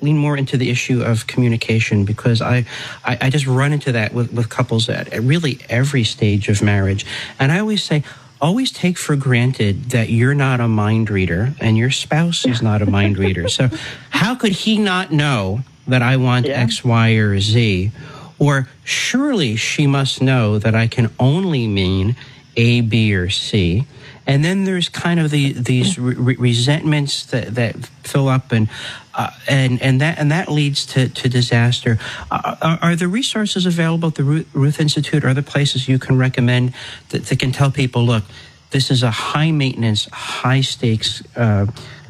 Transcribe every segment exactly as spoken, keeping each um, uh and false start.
lean more into the issue of communication, because I, I, I just run into that with, with couples at, at really every stage of marriage. And I always say, always take for granted that you're not a mind reader and your spouse is not a mind reader. So how could he not know that I want yeah. X, Y, or Z? Or surely she must know that I can only mean A, B, or C. And then there's kind of the, these re- resentments that, that fill up, and uh, and and that and that leads to, to disaster. Uh, are, are there resources available at the Ruth, Ruth Institute, or other places you can recommend that, that can tell people, look, this is a high maintenance, high stakes uh,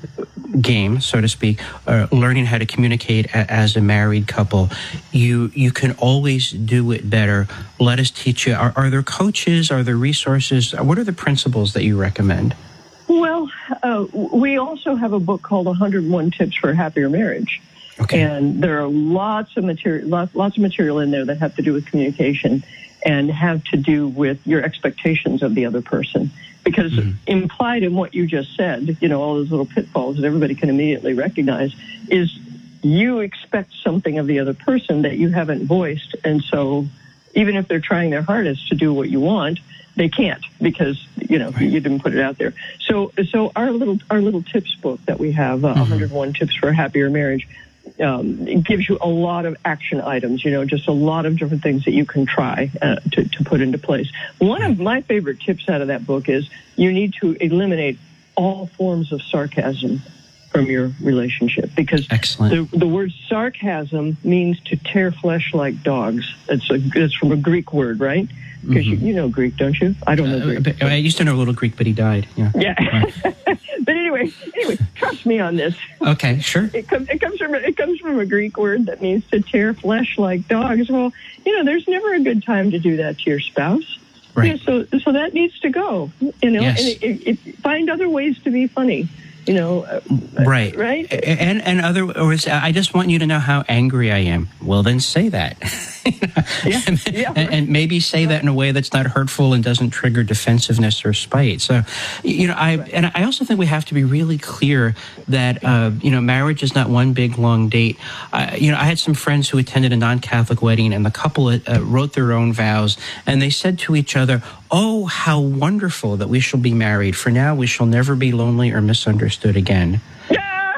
game, so to speak, uh, learning how to communicate a, as a married couple. You you can always do it better. Let us teach you. Are, are there coaches? Are there resources? What are the principles that you recommend? Well, uh, we also have a book called one hundred one Tips for a Happier Marriage. Okay. And there are lots of material, lots, lots of material in there that have to do with communication and have to do with your expectations of the other person. Because mm-hmm. implied in what you just said, you know, all those little pitfalls that everybody can immediately recognize, is you expect something of the other person that you haven't voiced. And so even if they're trying their hardest to do what you want, they can't, because, you know, right. you didn't put it out there. So so our little our little tips book that we have, uh, mm-hmm. one hundred one Tips for a Happier Marriage, Um, it gives you a lot of action items, you know, just a lot of different things that you can try uh, to, to put into place. One of my favorite tips out of that book is you need to eliminate all forms of sarcasm from your relationship, because the, the word sarcasm means to tear flesh like dogs. It's a, it's from a Greek word, right? Because mm-hmm. you, you know Greek, don't you? I don't know Greek. Uh, I used to know a little Greek, but he died. Yeah. Yeah. Right. But anyway, anyway, trust me on this. Okay, sure. It comes it comes from it comes from a Greek word that means to tear flesh like dogs. Well, you know, there's never a good time to do that to your spouse. Right. Yeah, so so that needs to go. You know, yes. and it, it, it, find other ways to be funny. You know, uh, right, right, and and other words. I just want you to know how angry I am. Well, then say that, yeah, and, yeah, and, and maybe say that in a way that's not hurtful and doesn't trigger defensiveness or spite. So, you know, I and I also think we have to be really clear that uh, you know, marriage is not one big long date. Uh, you know, I had some friends who attended a non-Catholic wedding, and the couple uh, wrote their own vows, and they said to each other, "Oh, how wonderful that we shall be married. For now, we shall never be lonely or misunderstood again." Yeah.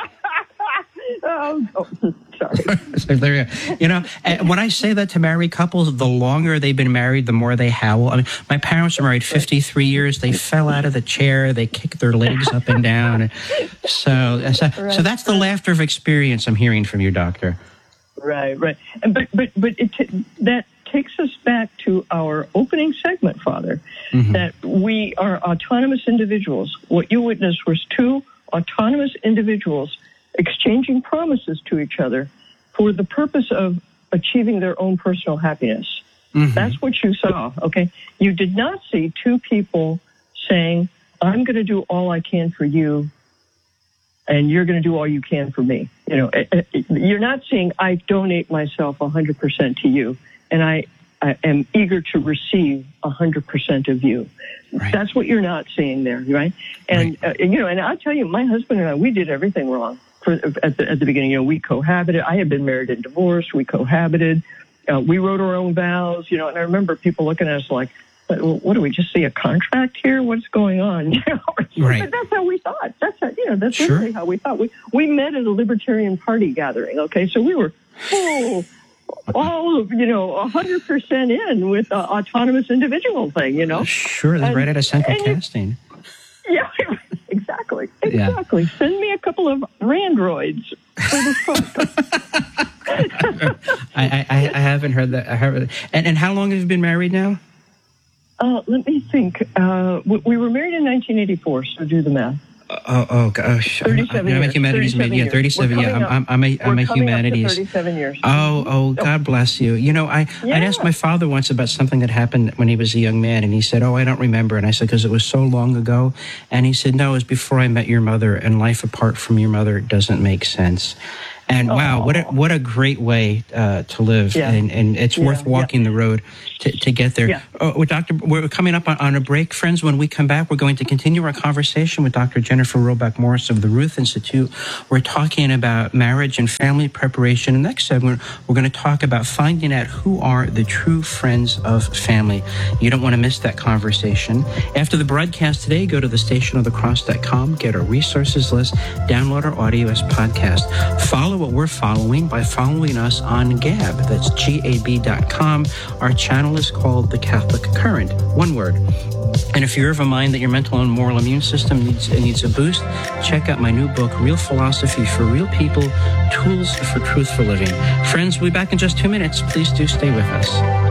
um, oh, sorry. So there you go. You know, when I say that to married couples, the longer they've been married, the more they howl. I mean, my parents were married fifty-three years. They fell out of the chair. They kicked their legs up and down. So, so, right. so that's the laughter of experience I'm hearing from you, Doctor. Right, right. But but but it t- that. takes us back to our opening segment, Father, mm-hmm. that we are autonomous individuals. What you witnessed was two autonomous individuals exchanging promises to each other for the purpose of achieving their own personal happiness. Mm-hmm. That's what you saw, okay? You did not see two people saying, I'm going to do all I can for you, and you're going to do all you can for me. You know, you're not saying, I donate myself one hundred percent to you, and I, I am eager to receive one hundred percent of you. Right. That's what you're not seeing there, right? And, right. Uh, you know, and I'll tell you, my husband and I, we did everything wrong for, at, the, at the beginning. You know, we cohabited. I had been married and divorced. We cohabited. Uh, we wrote our own vows, you know, and I remember people looking at us like, what do we just see a contract here? What's going on? You know, right. But that's how we thought. That's how, you know, that's sure. really how we thought. We we met at a Libertarian Party gathering. Okay, so we were full. all, you know, one hundred percent in with the autonomous individual thing, you know? Sure, they're right out of Central Casting. Yeah, exactly. Exactly. Yeah. Send me a couple of Randroids for the phone. I, I, I haven't heard that. I haven't. And, and how long have you been married now? Uh, let me think. Uh, we, we were married in nineteen eighty-four, so do the math. Oh, oh gosh. thirty-seven I'm, I'm years. a humanities major. Yeah, thirty-seven. Yeah, I'm, I'm, I'm a, I'm a humanities. thirty-seven years. Oh, oh, God bless you. You know, I, yeah. I'd asked my father once about something that happened when he was a young man, and he said, oh, I don't remember. And I said, because it was so long ago. And he said, no, it was before I met your mother, and life apart from your mother doesn't make sense. And wow, oh. what a, what a great way uh, to live. Yeah. And, and it's Yeah, worth walking yeah. the road to, to get there. Yeah. Oh, Doctor, we're coming up on, on a break, friends. When we come back, we're going to continue our conversation with Doctor Jennifer Roback Morris of the Ruth Institute. We're talking about marriage and family preparation. In the next segment, we're going to talk about finding out who are the true friends of family. You don't want to miss that conversation. After the broadcast today, go to the station of the cross dot com, get our resources list, download our audio as podcast. Follow what we're following by following us on Gab. That's G A B dot com. Our channel is called The Catholic Current. One word. And if you're of a mind that your mental and moral immune system needs, needs a boost, check out my new book, Real Philosophy for Real People, Tools for Truthful Living. Friends, we'll be back in just two minutes. Please do stay with us.